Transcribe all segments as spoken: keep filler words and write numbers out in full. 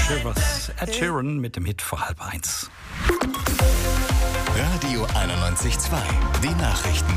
Shivers, Ed Sheeran mit dem Hit vor halb eins. Radio einundneunzig Komma zwei, die Nachrichten.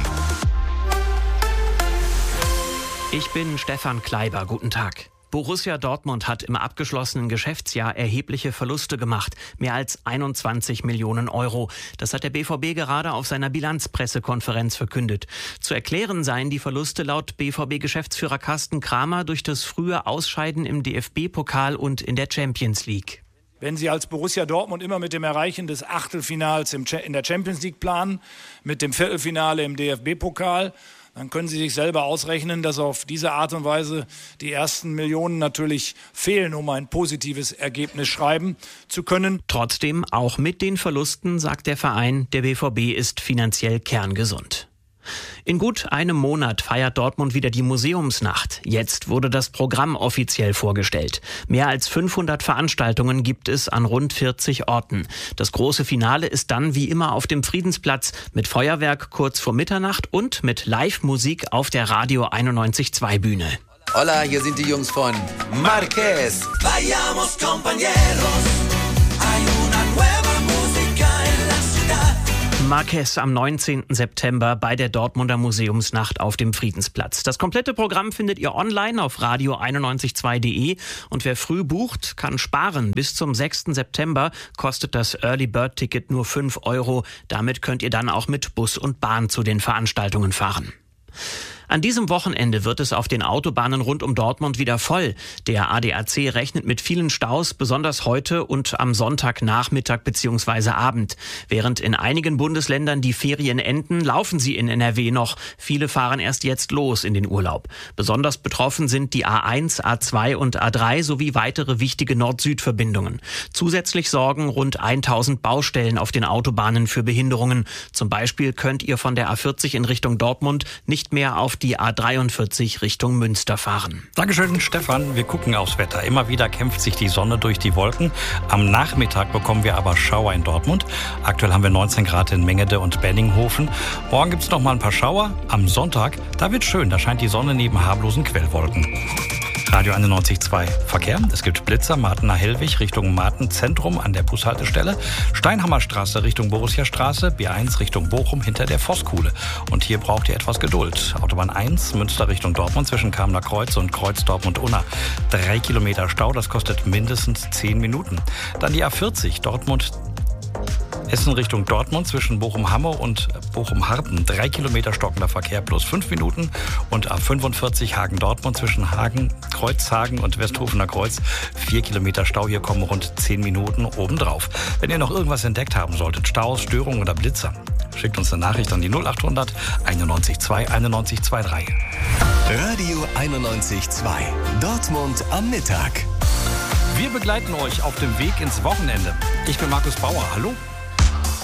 Ich bin Stefan Kleiber, guten Tag. Borussia Dortmund hat im abgeschlossenen Geschäftsjahr erhebliche Verluste gemacht, mehr als einundzwanzig Millionen Euro. Das hat der B V B gerade auf seiner Bilanzpressekonferenz verkündet. Zu erklären seien die Verluste laut B V B-Geschäftsführer Carsten Kramer durch das frühe Ausscheiden im D F B-Pokal und in der Champions League. Wenn Sie als Borussia Dortmund immer mit dem Erreichen des Achtelfinals in der Champions League planen, mit dem Viertelfinale im D F B-Pokal, dann können Sie sich selber ausrechnen, dass auf diese Art und Weise die ersten Millionen natürlich fehlen, um ein positives Ergebnis schreiben zu können. Trotzdem, auch mit den Verlusten, sagt der Verein, der B V B ist finanziell kerngesund. In gut einem Monat feiert Dortmund wieder die Museumsnacht. Jetzt wurde das Programm offiziell vorgestellt. Mehr als fünfhundert Veranstaltungen gibt es an rund vierzig Orten. Das große Finale ist dann wie immer auf dem Friedensplatz mit Feuerwerk kurz vor Mitternacht und mit Live-Musik auf der Radio einundneunzig Komma zwei Bühne. Hola, hier sind die Jungs von Marquez. Vayamos, compañeros. Hay una nueva música en la ciudad. Marquez am neunzehnten September bei der Dortmunder Museumsnacht auf dem Friedensplatz. Das komplette Programm findet ihr online auf radio einundneunzig Komma zwei Punkt de und wer früh bucht, kann sparen. Bis zum sechsten September kostet das Early Bird Ticket nur fünf Euro. Damit könnt ihr dann auch mit Bus und Bahn zu den Veranstaltungen fahren. An diesem Wochenende wird es auf den Autobahnen rund um Dortmund wieder voll. Der A D A C rechnet mit vielen Staus, besonders heute und am Sonntagnachmittag bzw. Abend. Während in einigen Bundesländern die Ferien enden, laufen sie in N R W noch. Viele fahren erst jetzt los in den Urlaub. Besonders betroffen sind die A eins, A zwei und A drei sowie weitere wichtige Nord-Süd-Verbindungen. Zusätzlich sorgen rund tausend Baustellen auf den Autobahnen für Behinderungen. Zum Beispiel könnt ihr von der A vierzig in Richtung Dortmund nicht mehr auf die A dreiundvierzig Richtung Münster fahren. Dankeschön, Stefan. Wir gucken aufs Wetter. Immer wieder kämpft sich die Sonne durch die Wolken. Am Nachmittag bekommen wir aber Schauer in Dortmund. Aktuell haben wir neunzehn Grad in Mengede und Benninghofen. Morgen gibt es noch mal ein paar Schauer. Am Sonntag, da wird schön. Da scheint die Sonne neben harmlosen Quellwolken. Radio einundneunzig Komma zwei Verkehr. Es gibt Blitzer, Martener-Hellwig Richtung Martenzentrum an der Bushaltestelle. Steinhammerstraße Richtung Borussiastraße, B eins Richtung Bochum hinter der Vosskuhle. Und hier braucht ihr etwas Geduld. Autobahn eins, Münster Richtung Dortmund zwischen Kamener Kreuz und Kreuz Dortmund-Unna. Drei Kilometer Stau, das kostet mindestens zehn Minuten. Dann die A vierzig, Dortmund Essen Richtung Dortmund zwischen Bochum-Hamme und Bochum-Harten. Drei Kilometer stockender Verkehr plus fünf Minuten. Und A fünfundvierzig Hagen-Dortmund zwischen Hagen, Kreuzhagen und Westhofener Kreuz. Vier Kilometer Stau, hier kommen rund zehn Minuten obendrauf. Wenn ihr noch irgendwas entdeckt haben solltet, Staus, Störungen oder Blitzer, schickt uns eine Nachricht an die null achthundert einundneunzig Komma zwei einundneunzig Komma drei. Radio einundneunzig Komma zwei. Dortmund am Mittag. Wir begleiten euch auf dem Weg ins Wochenende. Ich bin Markus Bauer. Hallo.